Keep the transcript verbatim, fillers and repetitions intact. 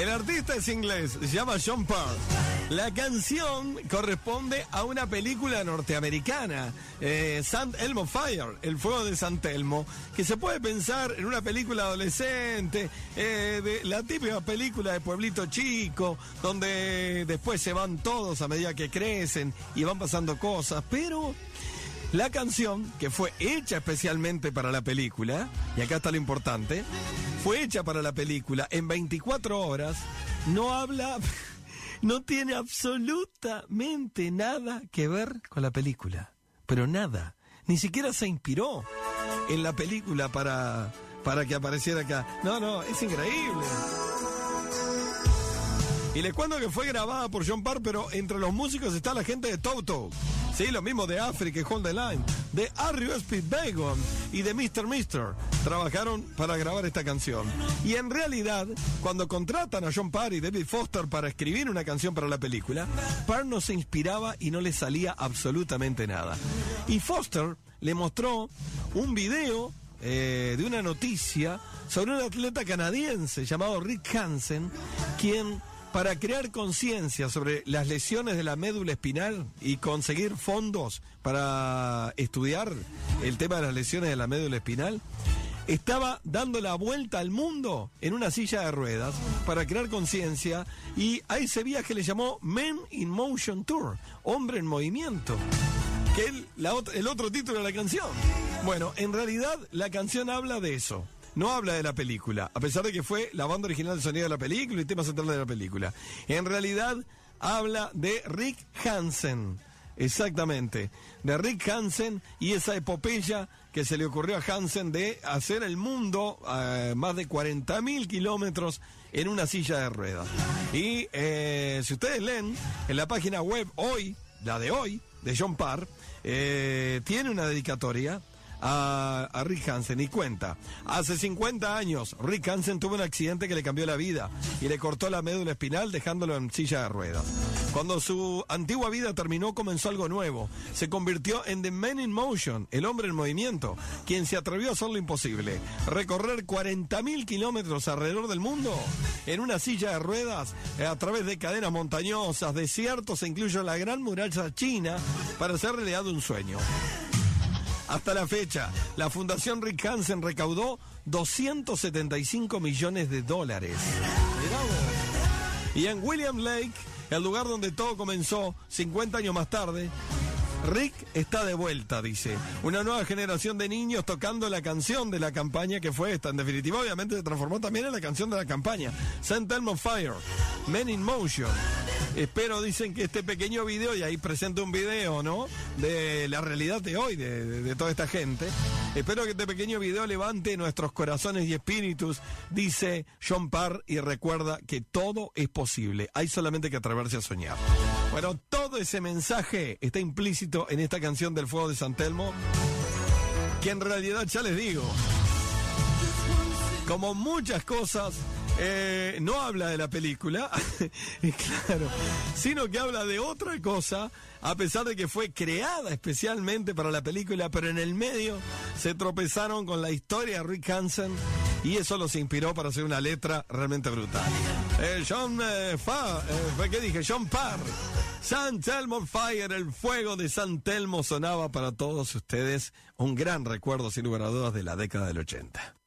El artista es inglés, se llama Sean Parr. La canción corresponde a una película norteamericana, eh, St. Elmo Fire, El Fuego de San Telmo, que se puede pensar en una película adolescente, eh, de la típica película de pueblito chico, donde después se van todos a medida que crecen y van pasando cosas, pero la canción, que fue hecha especialmente para la película, y acá está lo importante, fue hecha para la película en veinticuatro horas, no habla, no tiene absolutamente nada que ver con la película, pero nada, ni siquiera se inspiró en la película para, para que apareciera acá. No, no, es increíble. Y les cuento que fue grabada por Sean Parr, pero entre los músicos está la gente de Toto. Sí, lo mismo de Africa y Hold the Line, de R E O Speedwagon y de mister mister Trabajaron para grabar esta canción. Y en realidad, cuando contratan a Sean Parr y David Foster para escribir una canción para la película, Parr no se inspiraba y no le salía absolutamente nada. Y Foster le mostró un video eh, de una noticia sobre un atleta canadiense llamado Rick Hansen, quien, para crear conciencia sobre las lesiones de la médula espinal y conseguir fondos para estudiar el tema de las lesiones de la médula espinal, estaba dando la vuelta al mundo en una silla de ruedas para crear conciencia, y a ese viaje le llamó Men in Motion Tour, Hombre en Movimiento, que es la, el otro título de la canción. Bueno, en realidad la canción habla de eso. No habla de la película, a pesar de que fue la banda original del sonido de la película y tema central de la película. En realidad habla de Rick Hansen, exactamente, de Rick Hansen y esa epopeya que se le ocurrió a Hansen de hacer el mundo a más de cuarenta mil kilómetros en una silla de ruedas. Y eh, si ustedes leen en la página web hoy, la de hoy, de Sean Parr, eh, tiene una dedicatoria A, a Rick Hansen y cuenta: hace cincuenta años Rick Hansen tuvo un accidente que le cambió la vida y le cortó la médula espinal, dejándolo en silla de ruedas. Cuando su antigua vida terminó, comenzó algo nuevo. Se convirtió en The Man in Motion, el hombre en movimiento, quien se atrevió a hacer lo imposible: recorrer cuarenta mil kilómetros alrededor del mundo en una silla de ruedas, a través de cadenas montañosas, desiertos e incluso la gran muralla china, para hacer realidad un sueño. Hasta la fecha, la Fundación Rick Hansen recaudó doscientos setenta y cinco millones de dólares. Y en William Lake, el lugar donde todo comenzó, cincuenta años más tarde, Rick está de vuelta, dice. Una nueva generación de niños tocando la canción de la campaña que fue esta. En definitiva, obviamente se transformó también en la canción de la campaña, Saint Elmo Fire, Men in Motion. Espero, dicen, que este pequeño video, y ahí presento un video, ¿no?, de la realidad de hoy, de, de, de toda esta gente. Espero que este pequeño video levante nuestros corazones y espíritus, dice Sean Parr, y recuerda que todo es posible. Hay solamente que atreverse a soñar. Bueno, todo ese mensaje está implícito en esta canción del Fuego de San Telmo, que en realidad, ya les digo, como muchas cosas, Eh, no habla de la película, claro, sino que habla de otra cosa, a pesar de que fue creada especialmente para la película, pero en el medio se tropezaron con la historia de Rick Hansen y eso los inspiró para hacer una letra realmente brutal. Eh, Sean eh, Fa, eh, ¿qué dije? Sean Parr, Saint Elmo Fire, el fuego de San Telmo, sonaba para todos ustedes, un gran recuerdo sin lugar a dudas de la década del ochenta.